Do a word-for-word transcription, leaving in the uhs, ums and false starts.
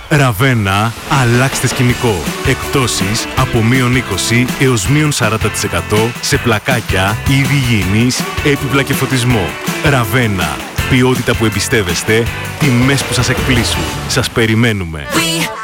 Ραβένα, αλλάξτε σκηνικό. Εκπτώσεις από μείον είκοσι έως μείον σαράντα τοις εκατό σε πλακάκια, είδη υγιεινής, έπιπλα και φωτισμό. Ραβένα. Ποιότητα που εμπιστεύεστε, τιμές που σας εκπλήσουν. Σας περιμένουμε.